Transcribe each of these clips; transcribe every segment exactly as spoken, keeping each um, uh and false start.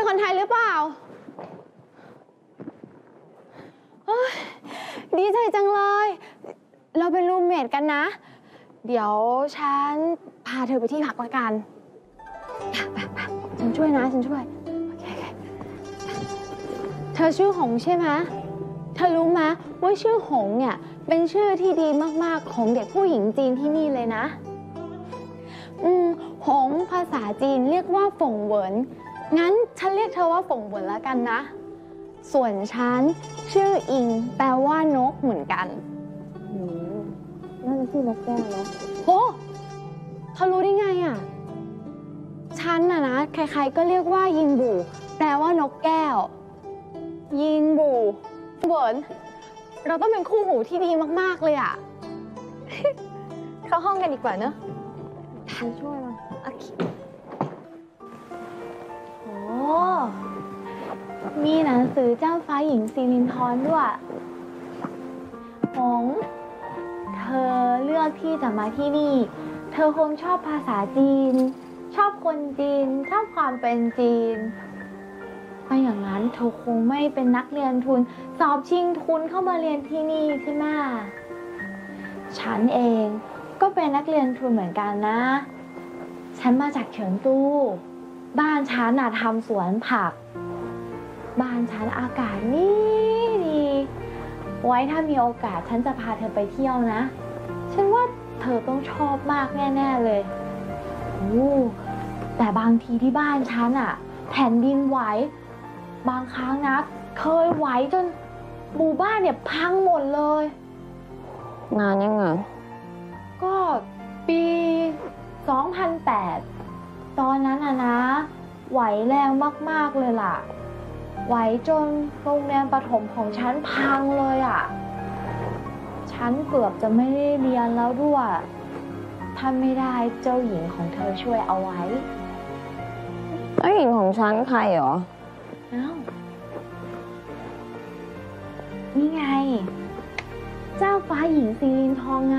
คนไทยหรือเปล่าดีใจจังเลยเราเป็นรูมเมทกันนะเดี๋ยวฉันพาเธอไปที่พักละกันไปไปฉันช่วยนะฉันช่วยโอเคเธอชื่อหงใช่ไหมเธอรู้ไหมว่าชื่อหงเนี่ยเป็นชื่อที่ดีมากๆของเด็กผู้หญิงจีนที่นี่เลยนะอืมหงภาษาจีนเรียกว่าฝงเหวินงั้นฉันเรียกเธอว่าฝงเหวินแล้วกันนะส่วนฉันชื่ออิงแปลว่านกเหมือนกันอืมน่าจะชื่อนกแก้วเนาะโหเธอรู้ได้ไงอ่ะฉันน่ะนะใครๆก็เรียกว่ายิงบู่แปลว่านกแก้วยิงบู่เหวินเราต้องเป็นคู่หูที่ดีมากๆเลยอ่ะ เข้าห้องกันดีกว่าเนอะฉันช่วยมาโอเคโอ้มีหนังสือเจ้าฟ้าหญิงซีลินทรด้วยหงเธอเลือกที่จะมาที่นี่เธอคงชอบภาษาจีนชอบคนจีนชอบความเป็นจีนไม่อย่างนั้นเธอคงไม่เป็นนักเรียนทุนสอบชิงทุนเข้ามาเรียนที่นี่ใช่ไหมฉันเองก็เป็นนักเรียนทุนเหมือนกันนะฉันมาจากเฉิงตูบ้านฉันน่ะทำสวนผักบ้านฉันอากาศดีดีไว้ถ้ามีโอกาสฉันจะพาเธอไปเที่ยวนะฉันว่าเธอต้องชอบมากแน่ๆเลยโอ้แต่บางทีที่บ้านฉันอ่ะแผ่นดินไหวบางครั้งนะเคยไหวจนหมู่บ้านเนี่ยพังหมดเลยนานยังไงก็ปีสองพันแปดตอนนั้นอะนะไหวแรงมากๆเลยล่ะไหวจนโรงเรียนประถมของฉันพังเลยอะฉันเกือบจะไม่ได้เรียนแล้วด้วยถ้าไม่ได้เจ้าหญิงของเธอช่วยเอาไว้เจ้าหญิงของฉันใครเหรออ้าวนี่ไงเจ้าฟ้าหญิงซีลินทองไง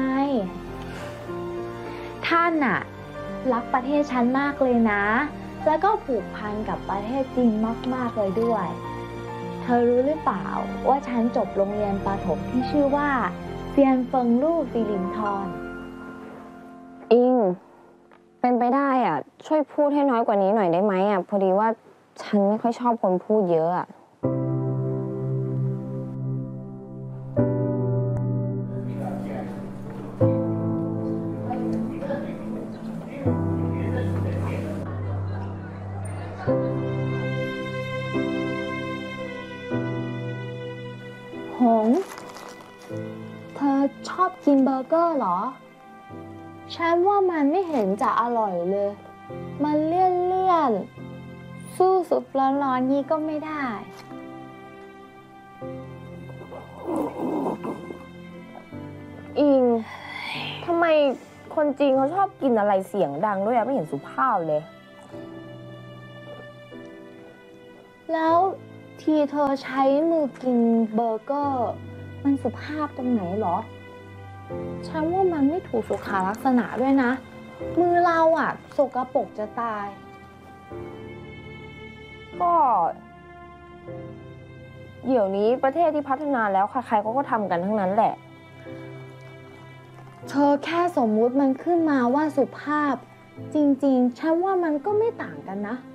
ท่านน่ะรักประเทศฉันมากเลยนะแล้วก็ผูกพันกับประเทศจีนมากๆเลยด้วยเธอรู้หรือเปล่าว่าฉันจบโรงเรียนประถมที่ชื่อว่าเซียนเฟิงลู่ซีลินทอนอิงเป็นไปได้อ่ะช่วยพูดให้น้อยกว่านี้หน่อยได้ไหมอ่ะพอดีว่าฉันไม่ค่อยชอบคนพูดเยอะอ่ะหงเธอชอบกินเบอร์เกอร์เหรอฉันว่ามันไม่เห็นจะอร่อยเลยมันเลี่ยนเลี่ยนสู้สุดร้อนๆนี้ก็ไม่ได้อิงทำไมคนจีนเขาชอบกินอะไรเสียงดังด้วยอะไม่เห็นสุภาพเลยแล้วที่เธอใช้มือกินเบอร์เกอร์มันสุภาพตรงไหนหรอฉันว่ามันไม่ถูกสุขลักษณะด้วยนะมือเราอะสกปรกจะตายก็เดี๋ยวนี้ประเทศที่พัฒนาแล้วใครๆเขาก็ทำกันทั้งนั้นแหละเธอแค่สมมุติมันขึ้นมาว่าสุภาพจริงๆฉันว่ามันก็ไม่ต่างกันนะ